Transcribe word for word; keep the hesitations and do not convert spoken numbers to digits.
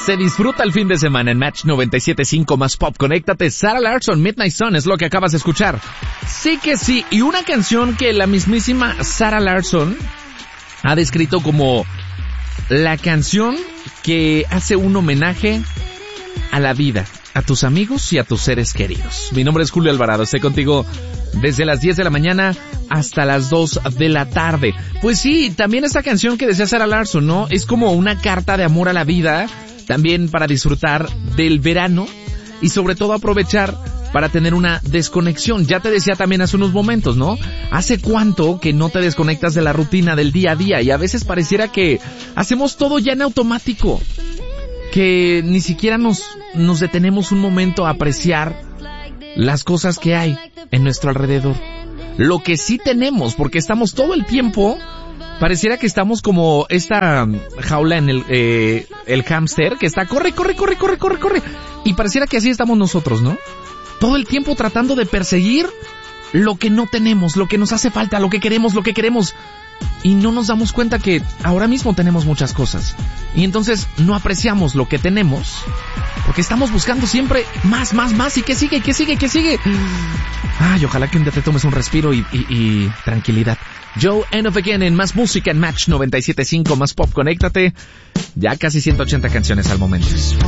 Se disfruta el fin de semana en Match noventa y siete punto cinco más Pop. Conéctate. Sarah Larsson, Midnight Sun es lo que acabas de escuchar. Sí que sí, y una canción que la mismísima Sarah Larsson ha descrito como la canción que hace un homenaje a la vida, a tus amigos y a tus seres queridos. Mi nombre es Julio Alvarado, estoy contigo desde las diez de la mañana hasta las dos de la tarde. Pues sí, también esta canción que decía Sarah Larsson, ¿no? Es como una carta de amor a la vida, también para disfrutar del verano y sobre todo aprovechar para tener una desconexión. Ya te decía también hace unos momentos, ¿no? ¿Hace cuánto que no te desconectas de la rutina del día a día? Y a veces pareciera que hacemos todo ya en automático, que ni siquiera nos, nos detenemos un momento a apreciar las cosas que hay en nuestro alrededor. Lo que sí tenemos, porque estamos todo el tiempo, pareciera que estamos como esta jaula en el, eh, el hámster que está corre, corre, corre, corre, corre, corre. Y pareciera que así estamos nosotros, ¿no? Todo el tiempo tratando de perseguir lo que no tenemos, lo que nos hace falta, lo que queremos, lo que queremos. Y no nos damos cuenta que ahora mismo tenemos muchas cosas. Y entonces no apreciamos lo que tenemos, porque estamos buscando siempre más, más, más. ¿Y qué sigue? ¿Qué sigue? ¿Qué sigue? Ay, ojalá que un día te tomes un respiro y, y, y tranquilidad. Joe End of Again en más música en Match noventa y siete punto cinco más Pop. Conéctate. Ya casi ciento ochenta canciones al momento.